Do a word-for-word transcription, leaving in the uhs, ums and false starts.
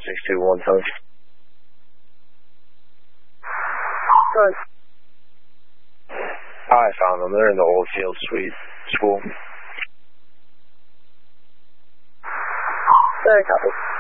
six two one, tell me. Good. I found them. They're in the Old Field Suite school. Very copy.